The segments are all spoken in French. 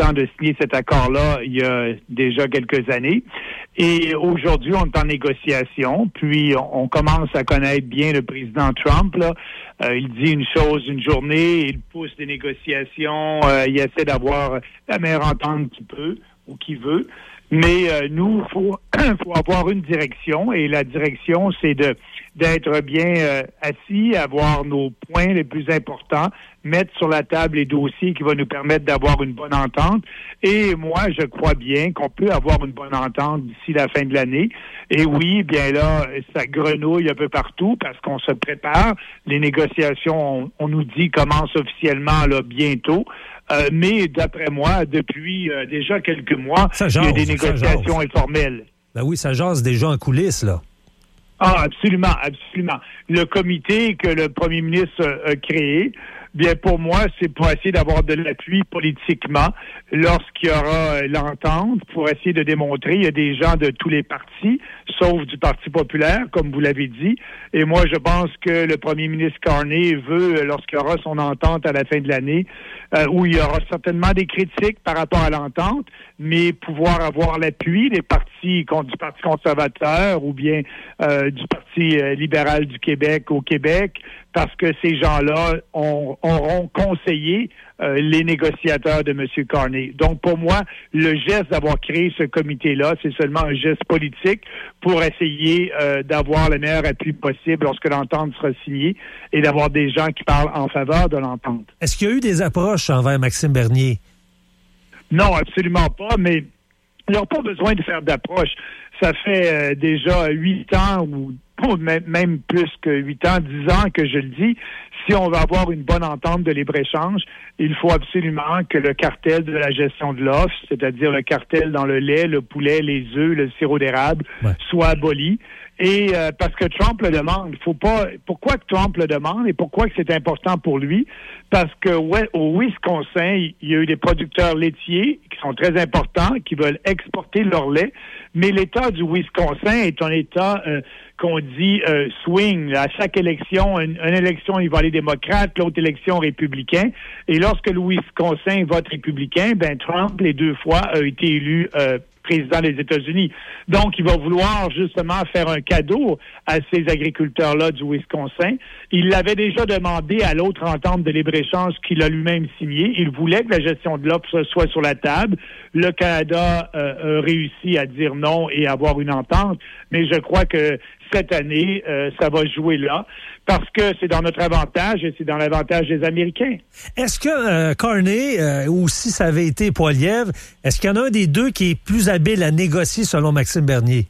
temps de signer cet accord-là il y a déjà quelques années. Et aujourd'hui, on est en négociation. Puis, on commence à connaître bien le président Trump, là. Il dit une chose une journée, il pousse des négociations, il essaie d'avoir la meilleure entente qu'il peut ou qu'il veut. Mais nous, faut avoir une direction, et la direction, c'est d'être bien assis, avoir nos points les plus importants, mettre sur la table les dossiers qui vont nous permettre d'avoir une bonne entente. Et moi, je crois bien qu'on peut avoir une bonne entente d'ici la fin de l'année. Et oui, bien là, ça grenouille un peu partout parce qu'on se prépare. Les négociations, on nous dit, commencent officiellement là bientôt. Mais d'après moi, depuis déjà quelques mois, il y a des négociations informelles. Ben oui, ça jase déjà en coulisses, là. Ah, absolument, absolument. Le comité que le premier ministre a créé, bien, pour moi, c'est pour essayer d'avoir de l'appui politiquement lorsqu'il y aura l'entente, pour essayer de démontrer. Il y a des gens de tous les partis, sauf du Parti populaire, comme vous l'avez dit. Et moi, je pense que le premier ministre Carney veut, lorsqu'il y aura son entente à la fin de l'année, où il y aura certainement des critiques par rapport à l'entente, mais pouvoir avoir l'appui du Parti conservateur ou bien du Parti libéral du Québec au Québec, parce que ces gens-là auront conseillé les négociateurs de M. Carney. Donc, pour moi, le geste d'avoir créé ce comité-là, c'est seulement un geste politique pour essayer d'avoir le meilleur appui possible lorsque l'entente sera signée et d'avoir des gens qui parlent en faveur de l'entente. Est-ce qu'il y a eu des approches envers Maxime Bernier? Non, absolument pas, mais ils n'ont pas besoin de faire d'approche. Ça fait déjà 8 ans ou même plus que 8 ans, 10 ans que je le dis, si on veut avoir une bonne entente de libre-échange, il faut absolument que le cartel de la gestion de l'offre, c'est-à-dire le cartel dans le lait, le poulet, les œufs, le sirop d'érable, soit aboli. Et parce que Trump le demande, pourquoi que Trump le demande et pourquoi que c'est important pour lui? Parce que au Wisconsin, il y a eu des producteurs laitiers qui sont très importants, qui veulent exporter leur lait, mais l'État du Wisconsin est un État qu'on dit swing. À chaque élection, une élection, il va aller démocrate, l'autre élection républicain. Et lorsque le Wisconsin vote républicain, ben Trump, les 2 fois, a été élu président des États-Unis. Donc, il va vouloir justement faire un cadeau à ces agriculteurs-là du Wisconsin. Il l'avait déjà demandé à l'autre entente de libre-échange qu'il a lui-même signée. Il voulait que la gestion de l'offre soit sur la table. Le Canada a réussi à dire non et avoir une entente, mais je crois que cette année, ça va jouer là, parce que c'est dans notre avantage et c'est dans l'avantage des Américains. Est-ce que Carney, ou si ça avait été Poilievre, est-ce qu'il y en a un des deux qui est plus habile à négocier selon Maxime Bernier?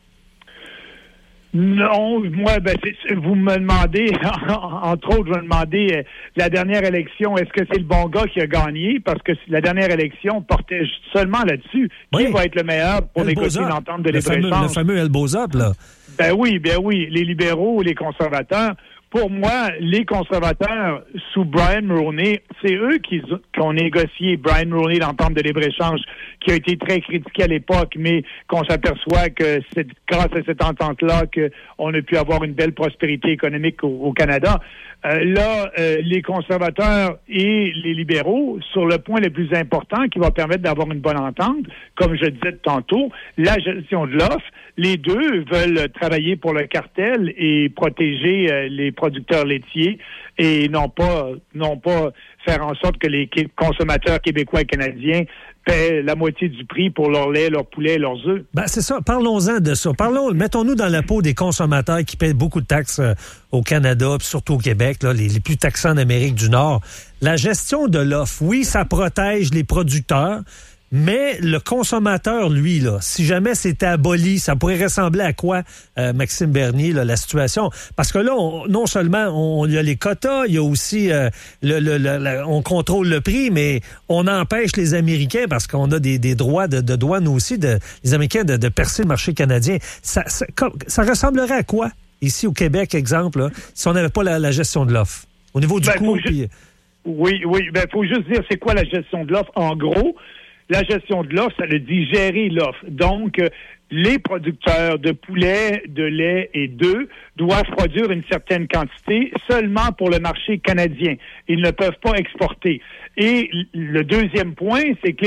Non, moi, vous me demandez, entre autres, vous me demandez la dernière élection, est-ce que c'est le bon gars qui a gagné? Parce que la dernière élection portait seulement là-dessus. Qui va être le meilleur pour négocier une entente de libre-échange? Le fameux El Bozap, là. Ben oui, les libéraux ou les conservateurs. Pour moi, les conservateurs, sous Brian Mulroney, c'est eux qui ont négocié Brian Mulroney, l'entente de libre-échange, qui a été très critiquée à l'époque, mais qu'on s'aperçoit que c'est grâce à cette entente-là qu'on a pu avoir une belle prospérité économique au Canada. Les conservateurs et les libéraux, sur le point le plus important qui va permettre d'avoir une bonne entente, comme je disais tantôt, la gestion de l'offre, les deux veulent travailler pour le cartel et protéger les producteurs laitiers et non pas faire en sorte que les consommateurs québécois et canadiens paient la moitié du prix pour leur lait, leur poulet, leurs œufs. Ben c'est ça. Parlons-en de ça. Mettons-nous dans la peau des consommateurs qui paient beaucoup de taxes au Canada, puis surtout au Québec, là, les plus taxés en Amérique du Nord. La gestion de l'offre, oui, ça protège les producteurs, mais le consommateur, lui, là, si jamais c'était aboli, ça pourrait ressembler à quoi, Maxime Bernier, là, la situation? Parce que là, non seulement il y a les quotas, il y a aussi on contrôle le prix, mais on empêche les Américains, parce qu'on a des droits de douane aussi, les Américains de percer le marché canadien. Ça ressemblerait à quoi, ici au Québec, exemple, là, si on n'avait pas la gestion de l'offre? Au niveau du coût, puis... Oui, faut juste dire c'est quoi la gestion de l'offre. En gros, la gestion de l'offre, ça le dit gérer l'offre. Donc, les producteurs de poulet, de lait et d'œufs doivent produire une certaine quantité seulement pour le marché canadien. Ils ne peuvent pas exporter. Et le deuxième point, c'est que